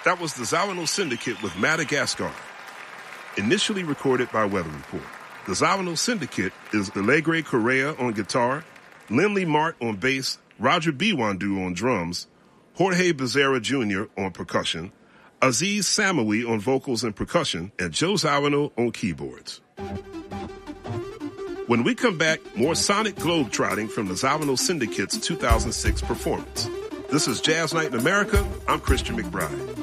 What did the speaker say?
That was the Zawano Syndicate with Madagascar, initially recorded by Weather Report. The Zawano Syndicate is Alegre Correa on guitar, Lindley Mart on bass, Roger Biwandu on drums, Jorge Becerra Jr. on percussion, Aziz Samawi on vocals and percussion, and Joe Zawano on keyboards. When we come back, more sonic globetrotting from the Zawano Syndicate's 2006 performance. This is Jazz Night in America. I'm Christian McBride.